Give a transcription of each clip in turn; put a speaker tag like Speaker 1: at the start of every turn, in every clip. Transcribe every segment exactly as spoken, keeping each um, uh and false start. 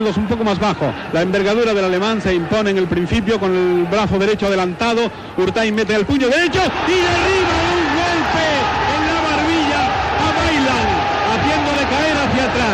Speaker 1: Un poco más bajo, la envergadura del alemán se impone en el principio con el brazo derecho adelantado. Urtain mete el puño derecho y derriba un golpe en la barbilla a Bailan, haciéndole caer hacia atrás.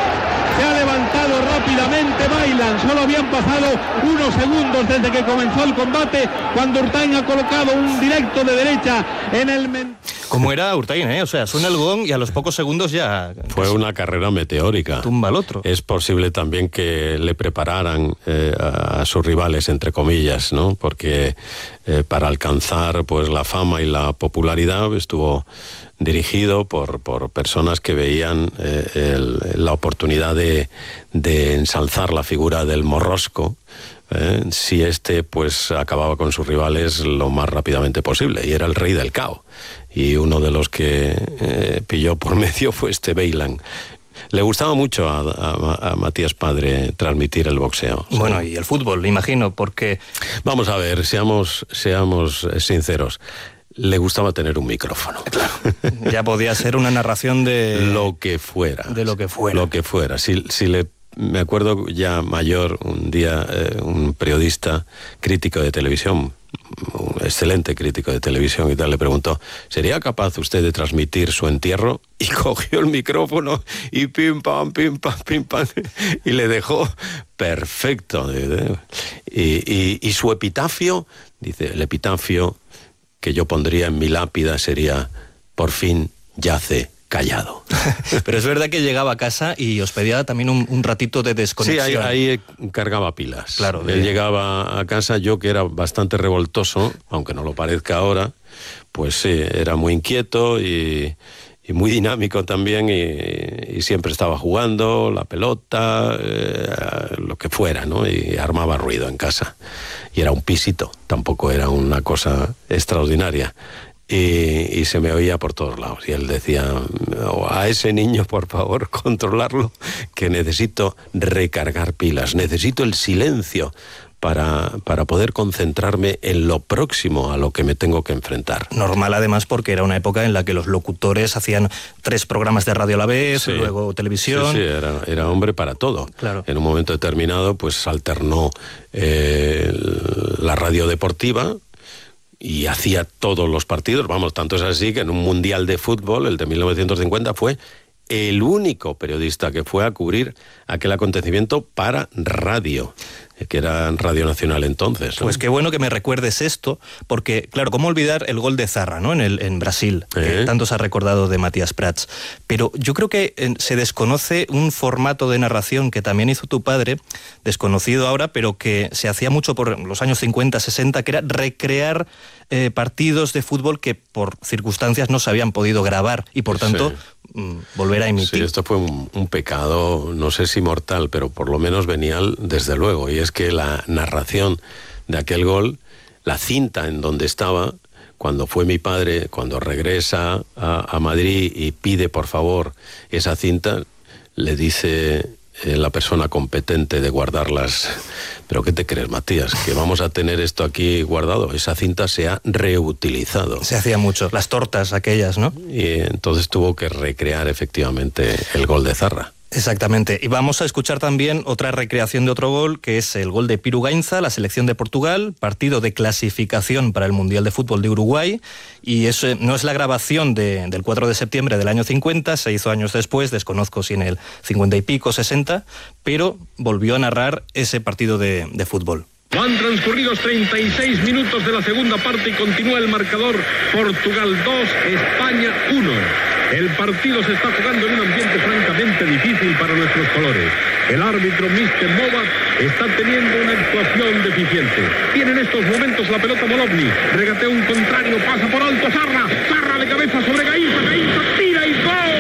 Speaker 1: Se ha levantado rápidamente Bailan, solo habían pasado unos segundos desde que comenzó el combate cuando Urtain ha colocado un directo de derecha en el men...
Speaker 2: Como era Urtain, ¿eh? O sea, suena el gong y a los pocos segundos ya...
Speaker 3: Fue una carrera meteórica.
Speaker 2: Tumba al otro.
Speaker 3: Es posible también que le prepararan eh, a, a sus rivales, entre comillas, ¿no? Porque eh, para alcanzar pues la fama y la popularidad estuvo dirigido por, por personas que veían eh, el, la oportunidad de, de ensalzar la figura del morrosco, eh, si este pues acababa con sus rivales lo más rápidamente posible, y era el rey del cao. Y uno de los que eh, pilló por medio fue este Bailan. Le gustaba mucho a, a, a Matías Padre transmitir el boxeo. ¿Sí?
Speaker 2: Bueno, y el fútbol, imagino, porque...
Speaker 3: Vamos a ver, seamos, seamos sinceros. Le gustaba tener un micrófono.
Speaker 2: Claro. Ya podía ser una narración de...
Speaker 3: Lo que fuera.
Speaker 2: De lo que fuera.
Speaker 3: Lo que fuera. Si, si le... Me acuerdo ya mayor, un día, eh, un periodista crítico de televisión, un excelente crítico de televisión y tal, le preguntó, ¿sería capaz usted de transmitir su entierro? Y cogió el micrófono y pim pam, pim pam, pim pam, y le dejó perfecto. Y, y, y su epitafio, dice, el epitafio que yo pondría en mi lápida sería, por fin yace callado.
Speaker 2: Pero es verdad que llegaba a casa y os pedía también un, un ratito de desconexión.
Speaker 3: Sí, ahí, ahí cargaba pilas.
Speaker 2: Claro.
Speaker 3: Él llegaba a casa, yo que era bastante revoltoso, aunque no lo parezca ahora, pues sí, era muy inquieto y, y muy dinámico también, y, y siempre estaba jugando, la pelota, eh, lo que fuera, ¿no? Y armaba ruido en casa. Y era un pisito, tampoco era una cosa extraordinaria. Y, y se me oía por todos lados. Y él decía, a ese niño, por favor, controlarlo, que necesito recargar pilas, necesito el silencio para, para poder concentrarme en lo próximo a lo que me tengo que enfrentar.
Speaker 2: Normal, además, porque era una época en la que los locutores hacían tres programas de radio a la vez, sí. Luego televisión...
Speaker 3: Sí, sí, era, era hombre para todo.
Speaker 2: Claro.
Speaker 3: En un momento determinado, pues alternó eh, la radio deportiva, y hacía todos los partidos, vamos, tanto es así que en un mundial de fútbol, el de mil novecientos cincuenta, fue el único periodista que fue a cubrir aquel acontecimiento para radio, que era Radio Nacional entonces, ¿no?
Speaker 2: Pues qué bueno que me recuerdes esto, porque, claro, ¿cómo olvidar el gol de Zarra, ¿no? En, el, en Brasil, ¿Eh? que tanto se ha recordado de Matías Prats? Pero yo creo que eh, se desconoce un formato de narración que también hizo tu padre, desconocido ahora, pero que se hacía mucho por los años cincuenta, sesenta, que era recrear eh, partidos de fútbol que por circunstancias no se habían podido grabar y por tanto... Sí. volver a emitir.
Speaker 3: Sí, esto fue un, un pecado, no sé si mortal, pero por lo menos venial, desde luego, y es que la narración de aquel gol, la cinta en donde estaba, cuando fue mi padre, cuando regresa a, a Madrid y pide por favor esa cinta, le dice eh, la persona competente de guardarlas, ¿pero qué te crees, Matías? ¿Que vamos a tener esto aquí guardado? Esa cinta se ha reutilizado.
Speaker 2: Se hacía mucho, las tortas aquellas, ¿no?
Speaker 3: Y entonces tuvo que recrear efectivamente el gol de Zarra.
Speaker 2: Exactamente, y vamos a escuchar también otra recreación de otro gol, que es el gol de Piru Gainza, la selección de Portugal, partido de clasificación para el Mundial de Fútbol de Uruguay, y eso no es la grabación de, del cuatro de septiembre del año cincuenta, se hizo años después, desconozco si en el cincuenta y pico, sesenta, pero volvió a narrar ese partido de, de fútbol.
Speaker 4: Han transcurrido treinta y seis minutos de la segunda parte y continúa el marcador. Portugal dos, España uno. El partido se está jugando en un ambiente francamente difícil para nuestros colores. El árbitro mister Mova está teniendo una actuación deficiente. Tiene en estos momentos la pelota Molovny. Regatea un contrario, pasa por alto Zarra. Zarra de cabeza sobre Gainza. Gainza tira y gol.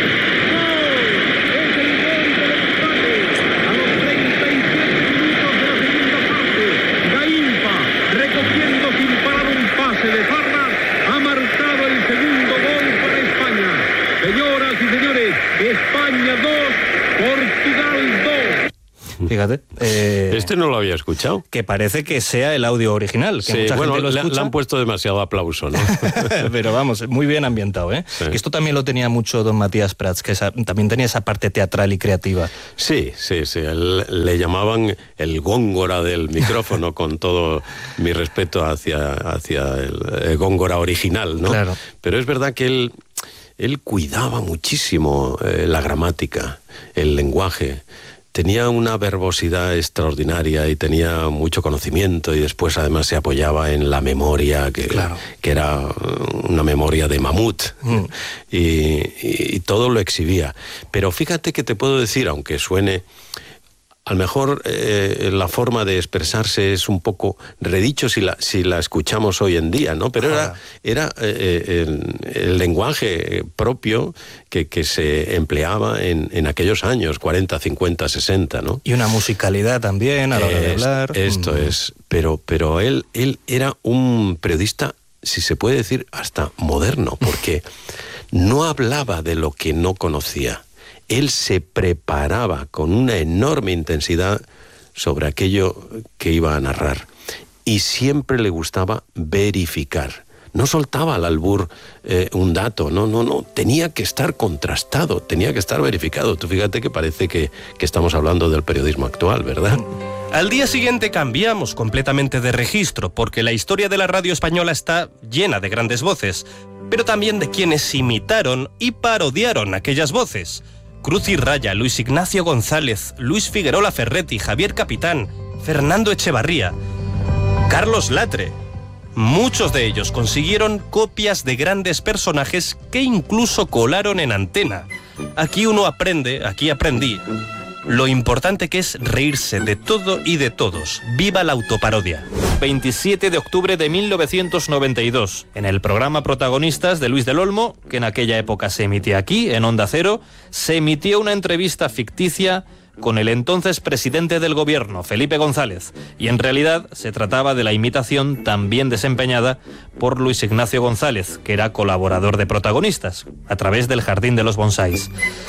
Speaker 4: De Zarra ha marcado el segundo gol para España. Señoras y señores, España dos, Portugal dos.
Speaker 2: fíjate. Eh,
Speaker 3: este no lo había escuchado.
Speaker 2: Que parece que sea el audio original, que
Speaker 3: sí,
Speaker 2: mucha
Speaker 3: bueno,
Speaker 2: gente lo
Speaker 3: le,
Speaker 2: escucha.
Speaker 3: le han puesto demasiado aplauso, ¿no?
Speaker 2: Pero vamos, muy bien ambientado, ¿eh? Sí. Esto también lo tenía mucho don Matías Prats, que esa, también tenía esa parte teatral y creativa.
Speaker 3: Sí, sí, sí. Él, le llamaban el góngora del micrófono, con todo mi respeto hacia, hacia el, el góngora original, ¿no?
Speaker 2: Claro.
Speaker 3: Pero es verdad que él, él cuidaba muchísimo eh, la gramática, el lenguaje. Tenía una verbosidad extraordinaria y tenía mucho conocimiento, y después además se apoyaba en la memoria, que,
Speaker 2: claro.
Speaker 3: que era una memoria de mamut, mm. y, y, y todo lo exhibía. Pero fíjate que te puedo decir, aunque suene... A lo mejor eh, la forma de expresarse es un poco redicho si la, si la escuchamos hoy en día, ¿no? Pero era, era eh, el, el lenguaje propio que, que se empleaba en, en aquellos años, cuarenta, cincuenta, sesenta, ¿no?
Speaker 2: Y una musicalidad también a la hora de hablar.
Speaker 3: Esto mm. es, pero, pero él, él era un periodista, si se puede decir, hasta moderno, porque no hablaba de lo que no conocía. Él se preparaba con una enorme intensidad sobre aquello que iba a narrar, y siempre le gustaba verificar. No soltaba al albur eh, un dato, no, no, no, tenía que estar contrastado, tenía que estar verificado. Tú fíjate que parece que, que estamos hablando del periodismo actual, ¿verdad?
Speaker 5: Al día siguiente cambiamos completamente de registro, porque la historia de la radio española está llena de grandes voces, pero también de quienes imitaron y parodiaron aquellas voces. Cruz y Raya, Luis Ignacio González, Luis Figuerola Ferretti, Javier Capitán, Fernando Echevarría, Carlos Latre. Muchos de ellos consiguieron copias de grandes personajes que incluso colaron en antena. Aquí uno aprende, aquí aprendí, lo importante que es reírse de todo y de todos. ¡Viva la autoparodia! veintisiete de octubre de mil novecientos noventa y dos, en el programa Protagonistas de Luis del Olmo, que en aquella época se emitía aquí, en Onda Cero, se emitió una entrevista ficticia con el entonces presidente del gobierno, Felipe González, y en realidad se trataba de la imitación también desempeñada por Luis Ignacio González, que era colaborador de Protagonistas, a través del Jardín de los Bonsáis.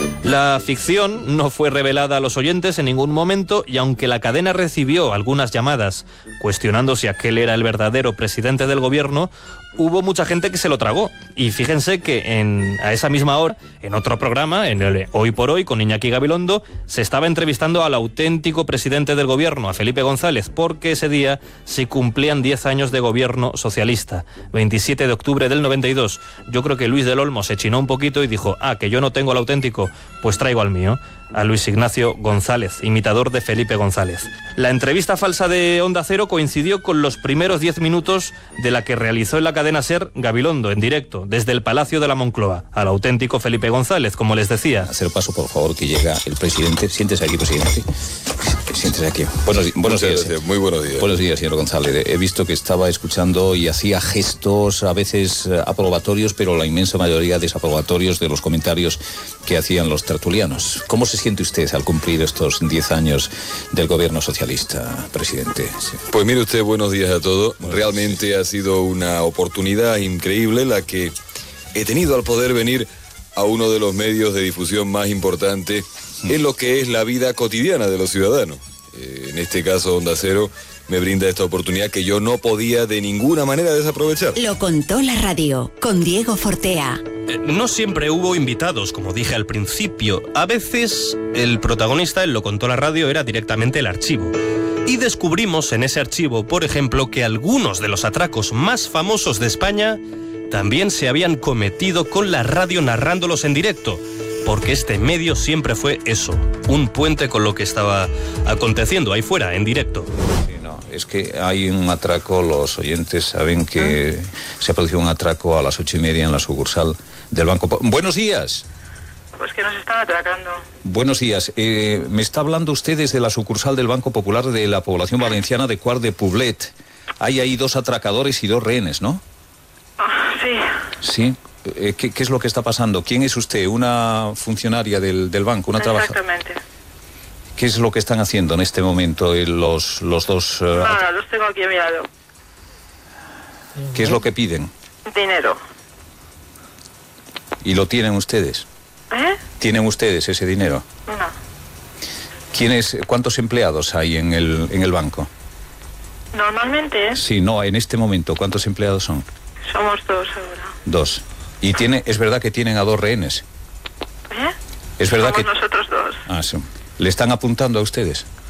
Speaker 5: La ficción no fue revelada a los oyentes en ningún momento, y aunque la cadena recibió algunas llamadas cuestionando si aquel era el verdadero presidente del gobierno, hubo mucha gente que se lo tragó. Y fíjense que en, a esa misma hora, en otro programa, en el Hoy por Hoy, con Iñaki Gabilondo, se estaba entrevistando al auténtico presidente del gobierno, a Felipe González, porque ese día se cumplían diez años de gobierno socialista, veintisiete de octubre del noventa y dos. Yo creo que Luis del Olmo se chinó un poquito y dijo, ah, que yo no tengo el auténtico, pues traigo al mío, a Luis Ignacio González, imitador de Felipe González. La entrevista falsa de Onda Cero coincidió con los primeros diez minutos de la que realizó en la cadena SER Gabilondo, en directo, desde el Palacio de la Moncloa, al auténtico Felipe González, como les decía.
Speaker 6: Hacer paso, por favor, que llega el presidente. Siéntese aquí, presidente. Siéntese aquí. Buenos, buenos días.
Speaker 7: Gracias. Muy buenos días.
Speaker 6: Buenos días, señor González. He visto que estaba escuchando y hacía gestos, a veces aprobatorios, pero la inmensa mayoría desaprobatorios de los comentarios que hacían los tertulianos. ¿Cómo se siente usted al cumplir estos diez años del gobierno socialista, presidente? Sí.
Speaker 7: Pues mire usted, buenos días a todos. Realmente ha sido una oportunidad increíble la que he tenido al poder venir a uno de los medios de difusión más importantes en lo que es la vida cotidiana de los ciudadanos. Eh, en este caso, Onda Cero me brinda esta oportunidad que yo no podía de ninguna manera desaprovechar.
Speaker 8: Lo contó la radio, con Diego Fortea.
Speaker 5: Eh, no siempre hubo invitados, como dije al principio. A veces el protagonista, en Lo contó la radio, era directamente el archivo. Y descubrimos en ese archivo, por ejemplo, que algunos de los atracos más famosos de España también se habían cometido con la radio narrándolos en directo, porque este medio siempre fue eso, un puente con lo que estaba aconteciendo ahí fuera, en directo.
Speaker 6: Sí, no, es que hay un atraco, los oyentes saben que ¿Ah? se ha producido un atraco a las ocho y media en la sucursal del Banco Popular. Buenos días.
Speaker 9: Pues que nos están atracando.
Speaker 6: Buenos días. Eh, me está hablando usted desde la sucursal del Banco Popular de la población valenciana de Quart de Poblet. Hay ahí dos atracadores y dos rehenes, ¿no?
Speaker 9: Ah, sí.
Speaker 6: Sí. Eh, ¿qué, ¿Qué es lo que está pasando? ¿Quién es usted? ¿Una funcionaria del, del banco? ¿Una trabajadora?
Speaker 9: Exactamente.
Speaker 6: ¿Qué es lo que están haciendo en este momento eh, los, los dos? Uh,
Speaker 9: Nada, los tengo aquí a mi lado.
Speaker 6: ¿Qué es lo que piden?
Speaker 9: Dinero.
Speaker 6: ¿Y lo tienen ustedes?
Speaker 9: ¿Eh?
Speaker 6: ¿Tienen ustedes ese dinero?
Speaker 9: No.
Speaker 6: ¿Quiénes, cuántos empleados hay en el, en el banco?
Speaker 9: Normalmente, ¿eh?
Speaker 6: Sí, no, en este momento, ¿cuántos empleados son?
Speaker 9: Somos dos ahora.
Speaker 6: Dos. ¿Y tiene, es verdad que tienen a dos rehenes?
Speaker 9: ¿Eh?
Speaker 6: ¿Es verdad
Speaker 9: Somos
Speaker 6: que...?
Speaker 9: nosotros dos.
Speaker 6: Ah, sí. ¿Le están apuntando a ustedes?